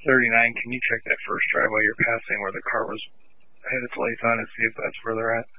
39, can you check that first driveway you're passing where the car was had its lights on and see if that's where they're at?